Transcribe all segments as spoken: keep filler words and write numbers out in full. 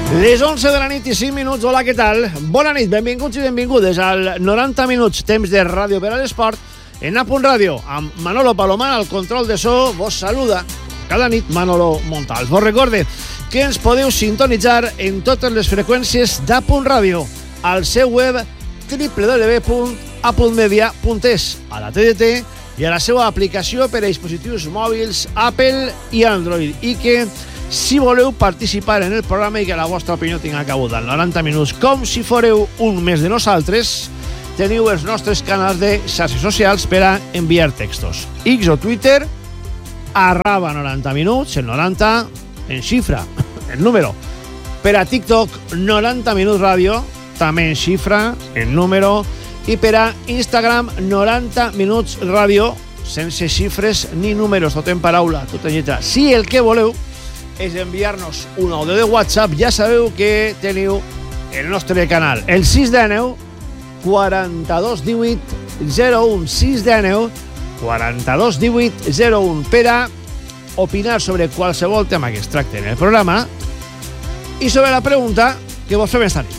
Les onze de la nit i cinc minuts. Hola, què tal? Bona nit, benvinguts i benvingudes al noranta minuts temps de ràdio per a l'esport en A Punt Ràdio, amb Manolo Palomar al control de so. Vos saluda cada nit Manolo Montal. Vos recorde que ens podeu sintonitzar en totes les freqüències d'A Punt Ràdio al seu web w w w punt a punt media punt es, a la T D T i a la seva aplicació per a dispositius mòbils Apple i Android, i que si voleu participar en el programa i que la vostra opinió tinga cabuda en noranta minuts, com si foreu un més de nosaltres, teniu els nostres canals de xarxes socials per a enviar textos. X o Twitter, arraba noranta minuts, el noranta en xifra, el número. Per a TikTok, noranta minuts ràdio, també en xifra, el número. I per a Instagram, noranta minuts ràdio, sense xifres ni números, tot en paraula, tot en lletra. Si el que voleu és enviar-nos un àudio de WhatsApp, ja sabeu que teniu el nostre canal, el sis deu, quaranta-dos divuit, zero un, sis deu, quaranta-dos divuit, zero un, per a opinar sobre qualsevol tema que es tracte en el programa i sobre la pregunta que vos fem esta nit.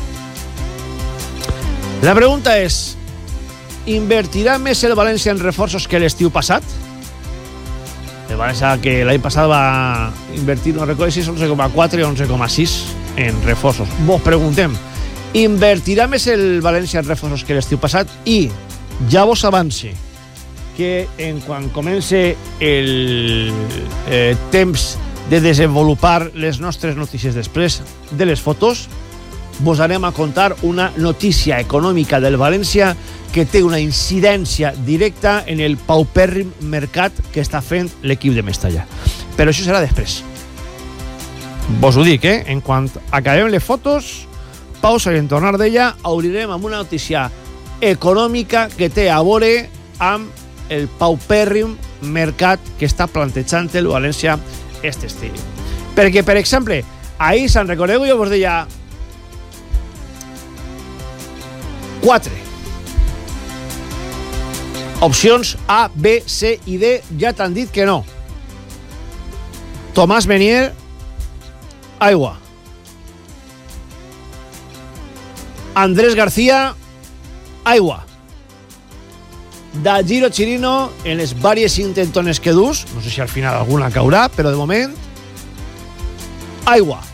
La pregunta és: invertirà més el València en reforços que l'estiu passat? El València, que l'any passat va invertir, no recordo si és onze coma quatre i onze coma sis en reforços. Vos preguntem, invertirà més el València en reforços que l'estiu passat? I ja vos avance que en quan comence el eh, temps de desenvolupar les nostres notícies després de les fotos, vos anem a contar una notícia econòmica del València que té una incidència directa en el paupèrrim mercat que està fent l'equip de Mestalla. Però això serà després. Vos ho dic, eh? En quant acabem les fotos, pausa i en tornar d'ella, obrirem amb una notícia econòmica que té a veure amb el paupèrrim mercat que està plantejant el València aquest estiu. Perquè, per exemple, ahir, se'n recordeu, jo vos deia quatre opcions A, B, C i D. Ja t'han dit que no. Tomàs Menier, aigua. Andrés García, aigua. Dajiro Chirino, en les vàries intentones que dus, no sé si al final alguna caurà, però de moment, aigua.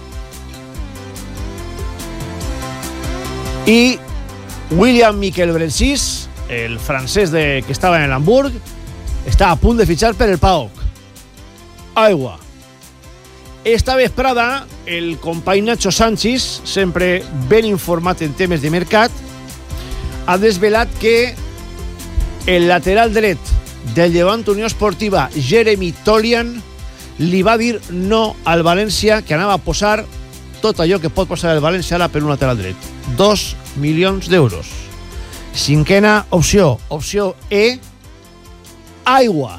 I William Miquel Brensís, el francès de, que estava en el Hamburg, està a punt de fitxar per el P A O K. Aigua. Esta vesprada, el company Nacho Sánchez, sempre ben informat en temes de mercat, ha desvelat que el lateral dret del Llevant Unió Esportiva, Jeremy Tolian, li va dir no al València, que anava a posar tot allò que pot posar el València ara per un lateral dret. Dos milions d'euros. Cinquena opció, opció E, aigua.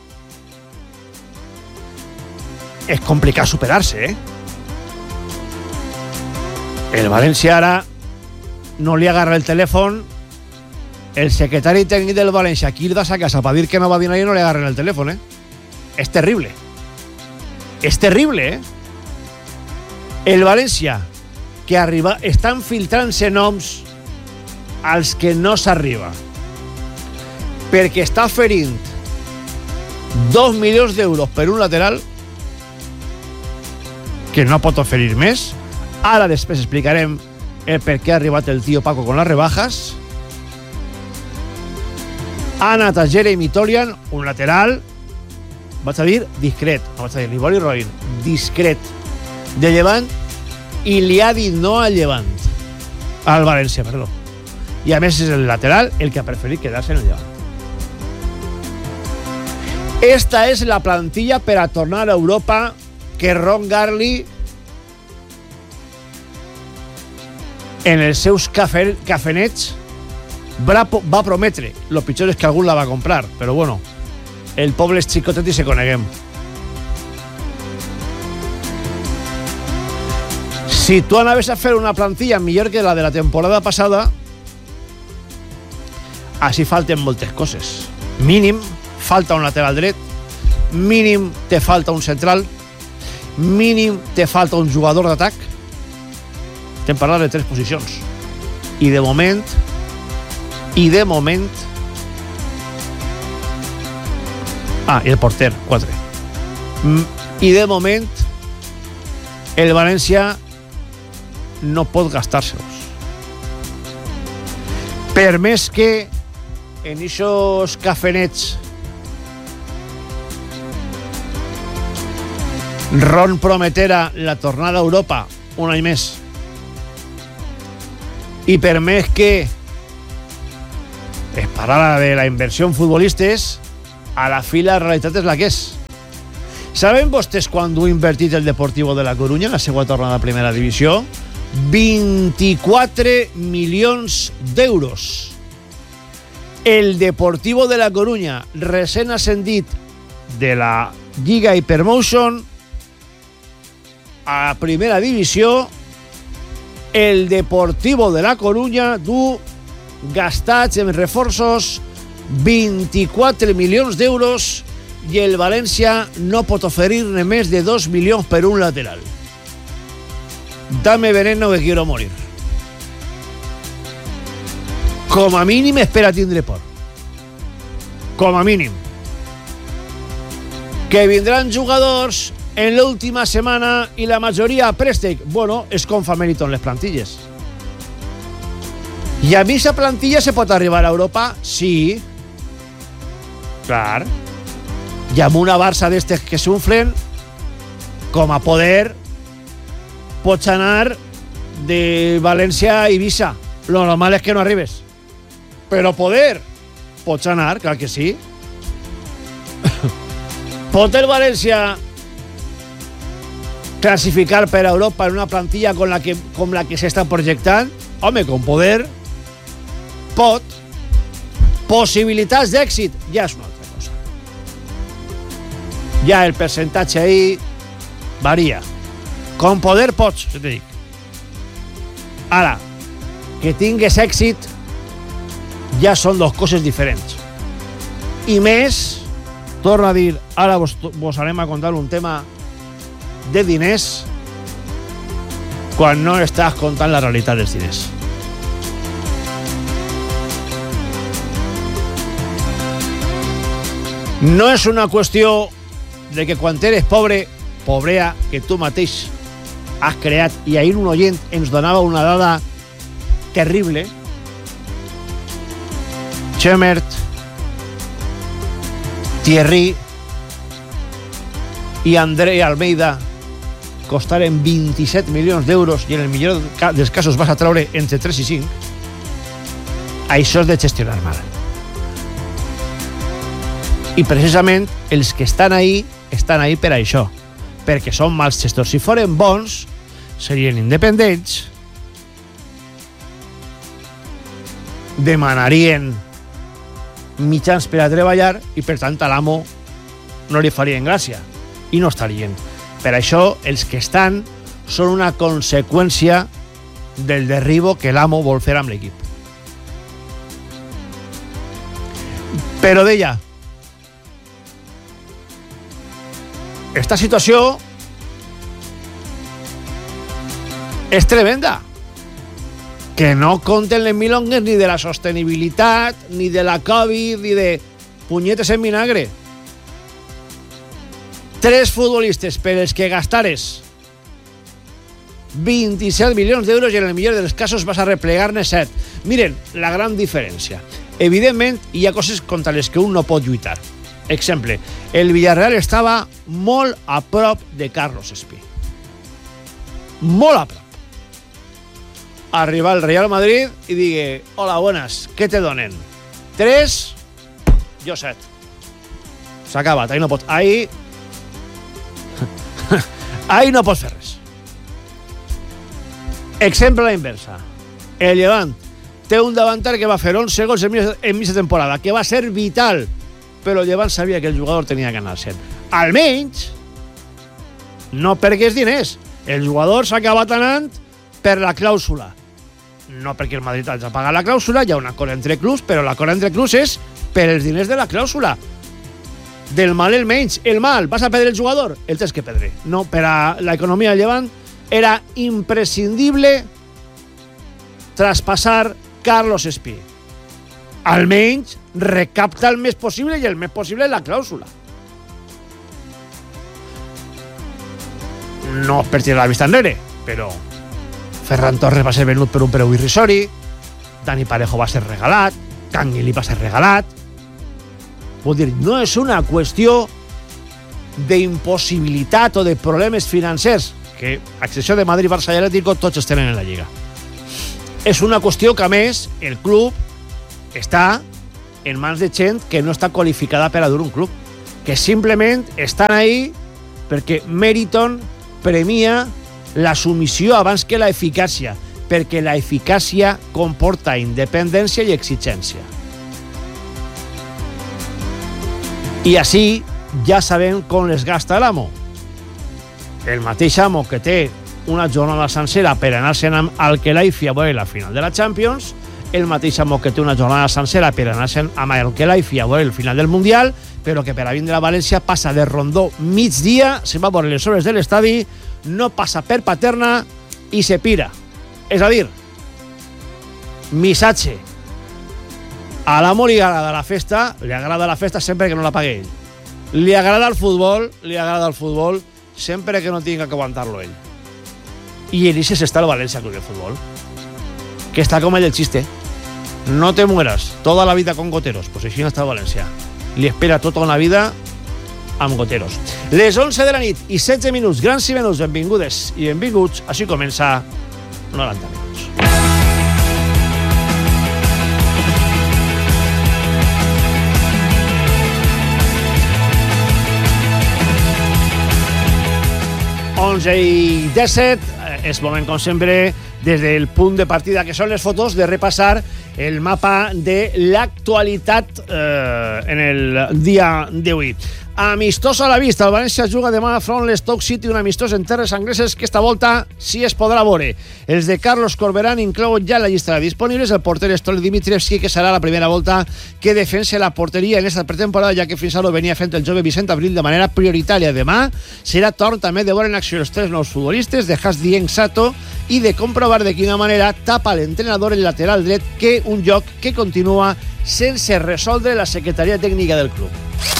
És complicat superar-se, eh? El València ara no li agarra el telèfon, el secretari tècnic del València, aquí ir a sa casa per dir que no va dir nadie, no li agarren el telèfon, eh? És terrible. És terrible, eh? El València, que arriba, estan filtrant-se noms als que no s'arriba, perquè està oferint dos milions d'euros per un lateral que no pot oferir més. Ara després explicarem el per què ha arribat el tio Paco con las rebajas. Ha anat a Jeremy Tolian, un lateral, vaig a dir discret, no vaig a dir ni Boli Robin, discret, de Llevant, i li ha dit no al Llevant, al València, perdó. I a més és el lateral el que ha preferit quedar-se en el Llevant. Esta és la plantilla per a tornar a Europa que Ron Garley en els seus cafe, cafenets va, va prometre. Lo pitjor és que algú la va comprar, però bueno, el poble és xicotet i se coneguem. Si tu anaves a fer una plantilla millor que la de la temporada passada, així falten moltes coses. Mínim, falta un lateral dret, mínim te falta un central, mínim te falta un jugador d'atac. Estem parlant de tres posicions. I de moment, i de moment... Ah, i el porter, quatre. I de moment, el València no pot gastar-se'ls. Per més que en ixos cafenets Ron prometera la tornada a Europa un any més, i per més que es parla de la inversió en futbolistes, a la fi la realitat és la que és. Saben vostès quan ha invertit el Deportivo de la Coruña en la seva tornada a primera divisió? vint-i-quatre milions d'euros. El Deportivo de la Coruña, recent ascendit de la Lliga Hypermotion a primera divisió, el Deportivo de la Coruña du gastats en reforços vint-i-quatre milions d'euros i el València no pot oferir-ne més de dos milions per un lateral. Dame veneno que quiero morir. Com a mínim espera tindre por. Com a mínim. Que vindran jugadors en l'última setmana i la majoria a préstec. Bueno, és com fa mèrit en les plantilles. I a mi esa plantilla se pot arribar a Europa? Sí. Clar. I amb una Barça d'estes que s'unflen, com a poder, pots anar de València a Ibiza. Lo normal és que no arribes. Però poder, pots anar, clar que sí. Pot el València classificar per a Europa en una plantilla com la que, com la que s'està projectant? Home, com poder, pot. Possibilitats d'èxit, ja és una altra cosa. Ja el percentatge ahí varia. Com poder pots, ja te dic. Ara, que tingues èxit ja són dos coses diferents. I més, torno a dir, ara vos, vos anem a contar un tema de diners quan no estàs contant la realitat dels diners. No és una qüestió de que quan eres pobre, pobrea que tu mateix has creat, i ahir un oient ens donava una dada terrible. Chemert, Thierry i André Almeida costaren vint-i-set milions d'euros i en el millor dels casos vas a treure entre tres i cinc. Això és de gestionar mal. I precisament els que estan ahí estan ahí per això, perquè són mals gestors. Si foren bons, serien independents, demanarien mitjans per a treballar i per tant a l'amo no li farien gràcia i no estarien. Per això els que estan són una conseqüència del derribo que l'amo vol fer amb l'equip. Però deia, esta situació és tremenda. Que no compten les milongues ni de la sostenibilitat, ni de la Covid, ni de punyetes en vinagre. Tres futbolistes per els que gastares vint-i-set milions d'euros i en el millor dels casos vas a replegar-ne set. Miren, la gran diferència. Evidentment, hi ha coses contra les que un no pot lluitar. Exemple, el Villarreal estava molt a prop de Carlos Espí. Molt a prop. Arriba al Real Madrid i digue, hola, buenas, què te donen? Tres, jo set. S'ha acabat, ahí no pots... Ahí... ahí no pots fer res. Exemple a la inversa. El Levant té un davanter que va fer onze gols en mitja temporada, que va ser vital, però el Levant sabia que el jugador tenia que anar sent. Almenys, no perquè és diners. El jugador s'ha acabat anant per la clàusula. No perquè el Madrid hagi pagat la clàusula, hi ha un acord entre clubs, però l'acord entre clubs és per els diners de la clàusula. del mal el menys. El mal, vas a perdre el jugador? El tens que perdre. No, per a l'economia del Llevant era imprescindible traspassar Carlos Espí. Almenys recapta el més possible, i el més possible és la clàusula. No per tirar la vista enrere, però Ferran Torres va ser venut per un preu irrisori, Dani Parejo va ser regalat, Canguilí va ser regalat. Vull dir, no és una qüestió d'impossibilitat o de problemes financers, que a excepció de Madrid, Barça i Atlético tots els tenen en la Lliga. És una qüestió que, a més, el club està en mans de gent que no està qualificada per a dur un club, que simplement estan ahí perquè Meriton premia la submissió abans que la eficàcia, perquè la eficàcia comporta independència i exigència. I així ja sabem com les gasta l'amo. El mateix amo que té una jornada sencera per anar-se'n al Khelaifi a veure la final de la Champions, el mateix amo que té una jornada sencera per anar-se'n al Khelaifi a veure el final del Mundial, però que per a vindre a València passa de rondó migdia, se'n va a veure les hores de l'estadi, no passa per Paterna i se pira. És a dir, missatge. A l'amo li agrada la festa, li agrada la festa sempre que no la pague ell. Li agrada el futbol, li agrada el futbol sempre que no tinga que aguantar-lo ell. I en ese està el València Club de Futbol, que està com el del xiste. No te mueras toda la vida con goteros. Pues així està el València. Li espera tota una vida amb goteros. Les onze de la nit i setze minuts, grans i menuts, benvingudes i benvinguts. Així comença noranta minuts. onze i disset, és moment, com sempre, des del punt de partida que són les fotos, de repassar el mapa de l'actualitat eh, en el dia d'avui. Amistós a la vista, el València juga demà front l'Stoke City, un amistós en terres angleses que esta volta sí es podrà veure. Els de Carlos Corberán inclouen ja la llista de disponibles el porter Stolen Dimitrievski, que serà la primera volta que defensa la porteria en esta pretemporada, ja que fins ara ho venia fent el jove Vicent Abril de manera prioritària. Demà serà torn també de veure en acció els tres nous futbolistes, de Hasdien Sato, i de comprovar de quina manera tapa l'entrenador el lateral dret, que un lloc que continua sense resoldre la secretaria tècnica del club.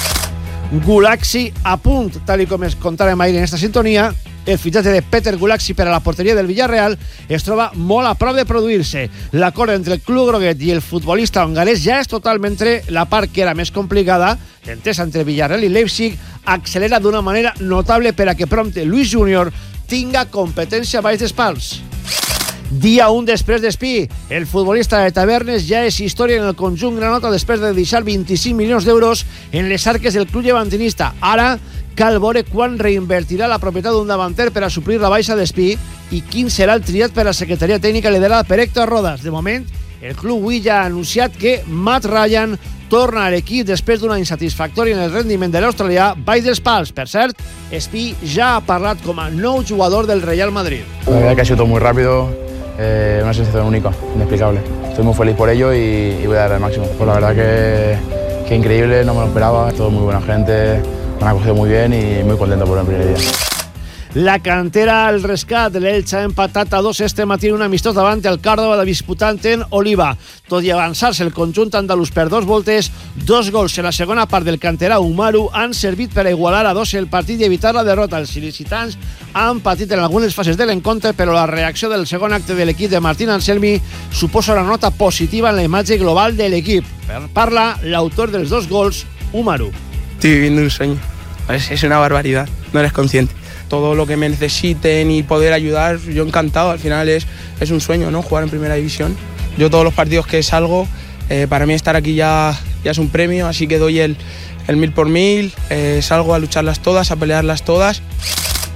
Gulaxi a punt, tal i com es contàvem ahir en esta sintonia. El fitxatge de Peter Gulaxi per a la porteria del Villarreal es troba molt a prop de produir-se. L'acord entre el club groguet i el futbolista hongarès ja és totalment entre la part que era més complicada, l'entesa entre Villarreal i Leipzig, accelera d'una manera notable per a que prompte Luis Júnior tinga competència baix dels pals. Dia un després d'Espí, el futbolista de Tavernes ja és història en el conjunt granota després de deixar vint-i-cinc milions d'euros en les arques del club llevantinista. Ara cal veure quan reinvertirà la propietat d'un davanter per a suplir la baixa d'Espí i quin serà el triat per la secretaria tècnica liderada per Héctor Rodas. De moment, el club avui ja ha anunciat que Matt Ryan torna a l'equip després d'una insatisfactòria en el rendiment de l'australià baix dels pals. Per cert, Espí ja ha parlat com a nou jugador del Real Madrid. La verdad que ha sido todo muy rápido. Eh, una sensación única, inexplicable. Estoy muy feliz por ello y, y voy a dar el máximo. Pues la verdad que, que increíble, no me lo esperaba. Todo muy buena gente, me han acogido muy bien y muy contento por el primer día. La cantera al rescat, l'Elche ha empatat a dos este matí en un amistós davant el Córdoba de disputant en Oliva. Tot i avançar-se el conjunt andalús per dos voltes, dos gols en la segona part del canterà Umaru han servit per a igualar a dos el partit i evitar la derrota. Els il·licitans han patit en algunes fases de l'encontre, però la reacció del segon acte de l'equip de Martín Anselmi suposa una nota positiva en la imatge global de l'equip. Parla l'autor dels dos gols, Umaru. Estoy viviendo un sueño. Es, es una barbaridad, no eres consciente. Todo lo que me necesiten y poder ayudar, yo encantado. Al final es, es un sueño, ¿no? Jugar en primera división. Yo todos los partidos que salgo, eh, para mí estar aquí ya, ya es un premio, así que doy el, el mil por mil, eh, salgo a lucharlas todas, a pelearlas todas.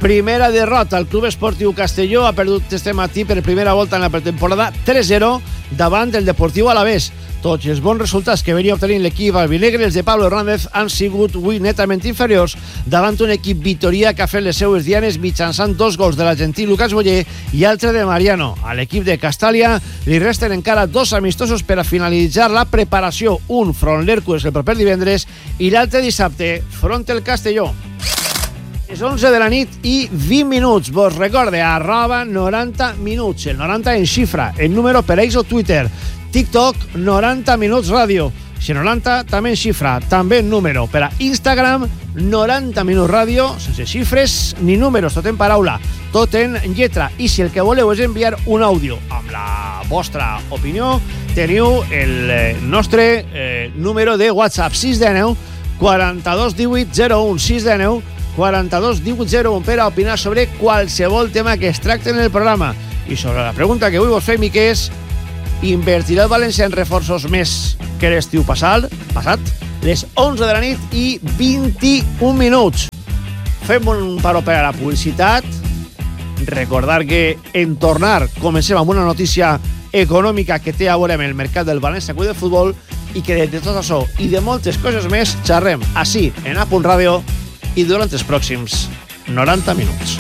Primera derrota. El Club Esportiu Castelló ha perdut este matí per primera volta en la pretemporada tres zero davant del Deportiu Alavés. Tots els bons resultats que venia obtenint l'equip albinegre, els de Pablo Hernández, han sigut avui netament inferiors davant un equip vitoria que ha fet les seues dianes mitjançant dos gols de l'argentí Lucas Boyer i altre de Mariano. A l'equip de Castàlia li resten encara dos amistosos per a finalitzar la preparació, un front l'Hèrcules el proper divendres i l'altre dissabte front el Castelló. És onze de la nit i vint minuts. Vos recorde, arroba noranta minuts. El noranta en xifra, el número per X o Twitter. TikTok, noranta minuts ràdio. Si noranta, també en xifra, també en número. Per a Instagram, noranta minuts ràdio, sense xifres ni números, tot en paraula, tot en lletra. I si el que voleu és enviar un àudio amb la vostra opinió, teniu el nostre eh, número de WhatsApp, sis de nou, quaranta-dos divuit zero un, sis de nou, quaranta-dos divuit zero un, per a opinar sobre qualsevol tema que es tracte en el programa. I sobre la pregunta que avui vos fem i que és: invertirà el València en reforços més que l'estiu passat? Passat? Les onze de la nit i vint-i-un minuts. Fem un paró per a la publicitat. Recordar que en tornar comencem amb una notícia econòmica que té a veure amb el mercat del València Club de Futbol i que de tot això i de moltes coses més xerrem així en A Punt Ràdio i durant els pròxims noranta minuts.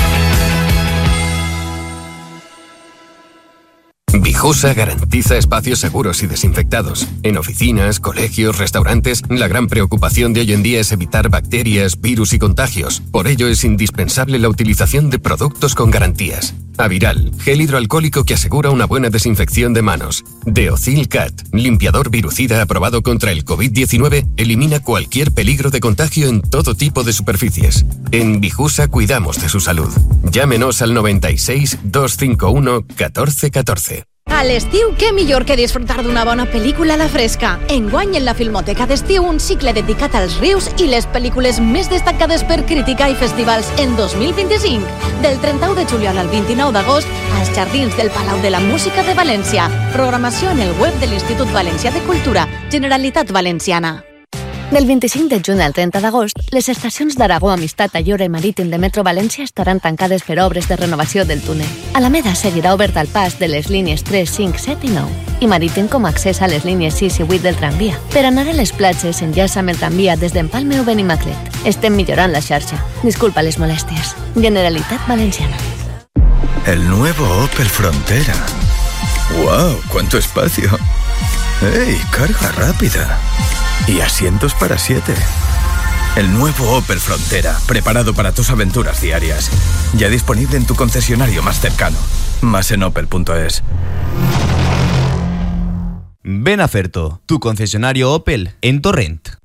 Vijosa garantiza espacios seguros y desinfectados. En oficinas, colegios, restaurantes, la gran preocupación de hoy en día es evitar bacterias, virus y contagios. Por ello es indispensable la utilización de productos con garantías. Aviral, gel hidroalcohólico que asegura una buena desinfección de manos. Deocil Cat, limpiador virucida aprobado contra el covid diecinueve, elimina cualquier peligro de contagio en todo tipo de superficies. En Vijusa cuidamos de su salud. Llámenos al noventa y seis, dos cinco uno, catorce catorce. A l'estiu, què millor que disfrutar d'una bona pel·lícula a la fresca? Enguany en la Filmoteca d'Estiu, un cicle dedicat als rius i les pel·lícules més destacades per crítica i festivals en dos mil vint-i-cinc. Del trenta-u de juliol al vint-i-nou d'agost, als jardins del Palau de la Música de València. Programació en el web de l'Institut Valencià de Cultura, Generalitat Valenciana. Del vint-i-cinc de juny al trenta d'agost, les estacions d'Aragó, Amistat, Ayora i Marítim de Metro València estaran tancades per obres de renovació del túnel. Alameda seguirà obert al pas de les línies tres, cinc, set i nou i Marítim com a accés a les línies sis i vuit del tramvia. Per anar a les platges s'enllaça amb el tramvia des d'Empalme o Benimaclet. Estem millorant la xarxa. Disculpa les molèsties. Generalitat Valenciana. El nuevo Opel Frontera. ¡Wow! ¡Cuánto espacio! ¡Ey! Carga rápida. Y asientos para siete. El nuevo Opel Frontera, preparado para tus aventuras diarias. Ya disponible en tu concesionario más cercano. Más en opel punto es. Ven a Ferto, tu concesionario Opel en Torrent.